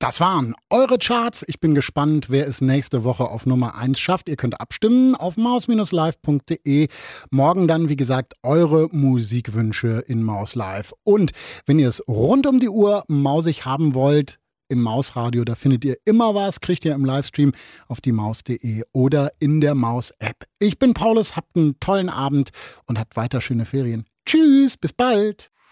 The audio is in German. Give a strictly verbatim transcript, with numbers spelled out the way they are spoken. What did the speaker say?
Das waren eure Charts. Ich bin gespannt, wer es nächste Woche auf Nummer eins schafft. Ihr könnt abstimmen auf maus live punkt de. Morgen dann, wie gesagt, eure Musikwünsche in Maus Live. Und wenn ihr es rund um die Uhr mausig haben wollt, im Mausradio, da findet ihr immer was, kriegt ihr im Livestream auf die maus punkt de oder in der Maus-App. Ich bin Paulus, habt einen tollen Abend und habt weiter schöne Ferien. Tschüss, bis bald.